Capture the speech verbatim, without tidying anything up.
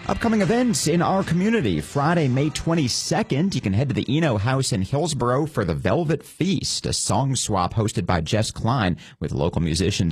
Upcoming events in our community. Friday, May twenty-second, you can head to the Eno House in Hillsboro for the Velvet Feast, a song swap hosted by Jess Klein with local musicians